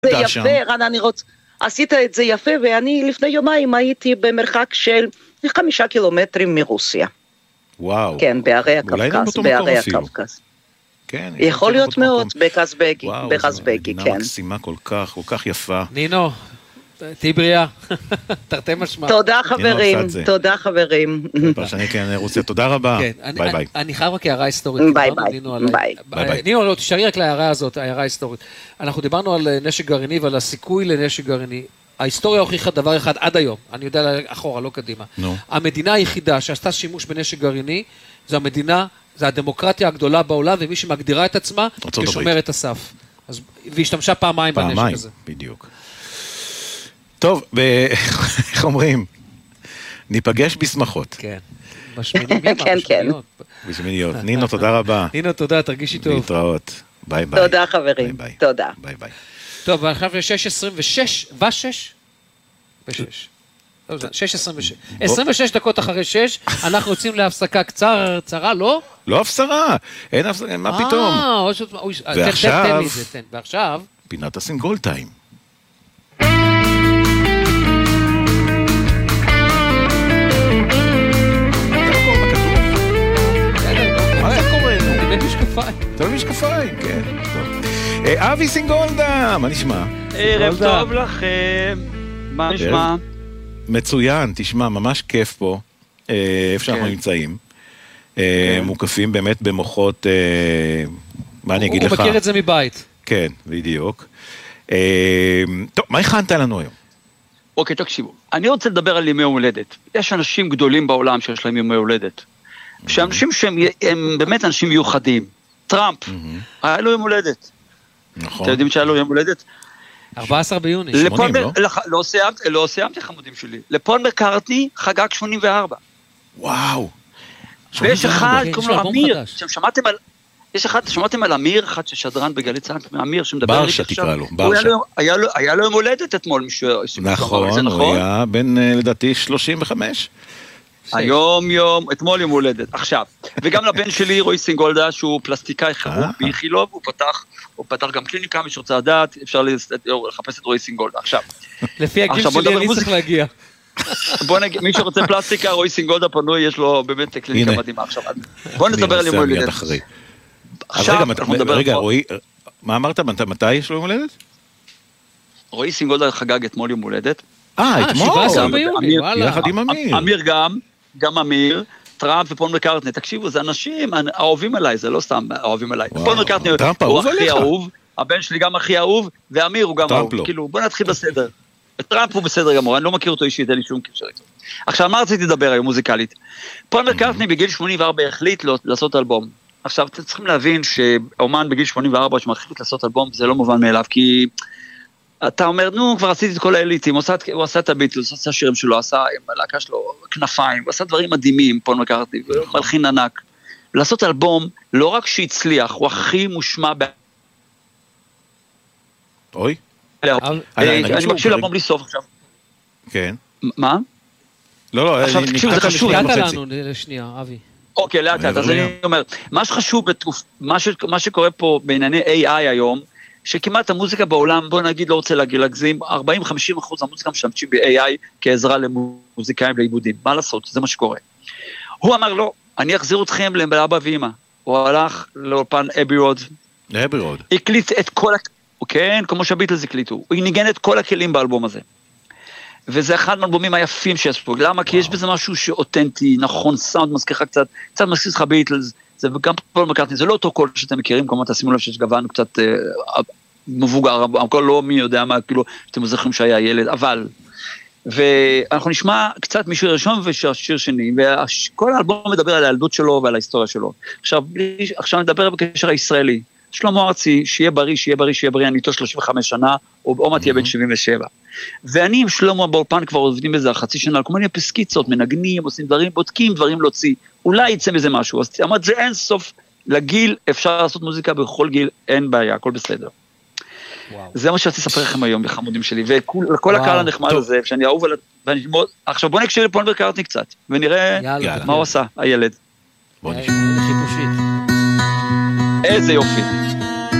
זה יפה, רן, עשית את זה יפה, ואני לפני יומיים הייתי במרחק של 5 קילומטרים מרוסיה. וואו. כן, בערי הקווקז, בערי הקווקז. כן, יכול להיות מאוד, בקזבגי, כן. מדינה מקסימה כל כך יפה. נינו, תהי בריאה, תרתי משמע. תודה חברים. פרשני כן, רוסיה, תודה רבה. ביי ביי. אני חייב רק הערה היסטורית. ביי. נינו, תשארי רק להערה הזאת, הערה היסטורית. אנחנו דיברנו על נשק גרעיני ועל הסיכוי לנשק גרעיני. ההיסטוריה הוכיחה דבר אחד עד היום, אני יודע אחורה, לא קדימה. המדינה היחידה שעשתה שימוש בנשק גרעיני, זו המדינה, זו הדמוקרטיה הגדולה בעולם, ומי שמגדירה את עצמה כשומרת הסף. והשתמשה פעמיים בנשק הזה. בדיוק. טוב, איך אומרים? ניפגש בשמחות. כן. בשמיניות. כן. בשמיניות. נינו, תודה רבה. נינו, תודה, תרגישי טוב. להתראות. ביי ביי. תודה חברים. תודה. ביי ביי. טוב, עכשיו ב-6:26, ב-6? 26 דקות אחרי 6, אנחנו יוצאים להפסקה קצרה, לא? לא הפסרה, אין הפסרה, מה פתאום? ועכשיו? פינת הסינגול טיים. אתה במשקפיים, כן. אבי סינגולדה, מה נשמע? ערב טוב לכם, מה נשמע? מצוין, תשמע, ממש כיף פה, איפה שאנחנו נמצאים. מוקפים באמת במוחות, מה אני אגיד לך? הוא מכיר את זה מבית. כן, בדיוק. טוב, מה הכנת לנו היום? אוקיי, תקשיבו. אני רוצה לדבר על ימי הולדת. יש אנשים גדולים בעולם שיש להם ימי הולדת. שאנשים שהם באמת אנשים מיוחדים. טראמפ, היה לו יום הולדת. נכון. אתם יודעים שהיה לו יום הולדת? 14 ביוני. 80, לא? לא סיימתי חמודים שלי. לפול מקרטני חגג 84. וואו. ויש אחד, קוראים לו אמיר, שמעתם על אמיר, אחד ששדרן בגלי צה"ל, אמיר שמדבר על ברשה תקרא לו, ברשה. היה לו יום הולדת אתמול, נכון, הוא היה בין לדעתי 35. אתמול יום הולדת, עכשיו, וגם לבן שלי רועי סינגולדה, שהוא פלסטיקאי חירום באיכילוב, הוא פתח גם קליניקה, מי שרוצה לדעת, אפשר לחפש את רועי סינגולדה, עכשיו. לפי הגיל שלי אני צריך להגיע. בוא נגיד, מי שרוצה פלסטיקה, רועי סינגולדה פנוי, יש לו באמת קליניקה מדהימה, עכשיו, בוא נדבר על יום הולדת. רגע, רועי, מה אמרת, מתי יש לו יום הולדת? רועי סינגולדה חגג אתמול יום הולדת. אתמול? 17 ביוני, וואלה. יחד עם אמיר. אמיר גם אמיר, טראמפ ופול מקרטני, תקשיבו, זה אנשים אהובים עליי, זה לא סתם אהובים עליי. פול מקרטני הוא הכי אהוב, הבן שלי גם הכי אהוב, ואמיר הוא גם אהוב. כאילו, בוא נתחיל בסדר. טראמפ הוא בסדר גמור, אני לא מכיר אותו אישית, אין לי שום קשר איתו. עכשיו, מה רציתי לדבר היום מוזיקלית? פול מקרטני בגיל 84 החליט לעשות אלבום. עכשיו, אתם צריכים להבין שאומן בגיל 84 שמחליט לעשות אלבום, זה לא מובן מאליו, כי אתה אומר, נו, כבר עשיתי את כל האליטים, הוא עשה את הביטלס, הוא עשה שירים שלו, עשה עם הלהקה שלו, כנפיים, הוא עשה דברים מדהימים, פול מקרטני, מלחין ענק. לעשות אלבום, לא רק שהצליח, הוא הכי מושמע אוי? אני מקשיב לאלבום בלי סוף עכשיו. כן. מה? לא, עכשיו תקשיב, זה חשוב. לאט לנו לשנייה, אבי. אוקיי, לאט, אז אני אומר, מה שחשוב, מה שקורה פה בענייני AI היום, שכמעט המוזיקה בעולם, בוא נגיד, לא רוצה להגזים, 40-50% המוזיקה משתמשים ב-AI כעזרה למוזיקאים לעיבודים. מה לעשות? זה מה שקורה. הוא אמר לו, אני אחזיר אתכם לאבא ואמא. הוא הלך לאולפן אבי רוד. הקליט את כל, כן, כמו שהביטלס הקליטו. הוא ניגן את כל הכלים באלבום הזה. וזה אחד מהאלבומים היפים שיש פה. למה? כי יש בזה משהו שאותנטי, נכון, סאונד מזכירך קצת מזכיר לך ביטלס, זה גם פול מקרטני, זה לא אותו קול שאתם מכירים, כלומר תשימו לב שיש גוון קצת מבוגר, הכל לא מי יודע מה, כאילו, אתם זוכרים שהיה ילד, אבל, ואנחנו נשמע קצת משיר ראשון ושיר שני, וכל האלבום מדבר על הילדות שלו ועל ההיסטוריה שלו. עכשיו נדבר בקשר הישראלי, שלמה ארצי, שיהיה בריא, אני איתו 35 שנה, או מעט תהיה בן 77. ואני עם שלמה באולפן כבר עובדים בזה חצי שנה, על כל מיני פסקיצות, מנגנים, עושים דברים, בודקים דברים להוציא, אולי יצא מזה משהו, אז אמרת, זה אין סוף לגיל, אפשר לעשות מוזיקה בכל גיל, אין בעיה, הכל בסדר. זה מה שרציתי לספר לכם היום בחמודים שלי, וכל הקהל הנחמד הזה, שאני אהוב על... עכשיו בוא נקשיב לפול מקרטני קצת, ונראה מה הוא עשה, הילד. בוא נשמע. איזה יופי.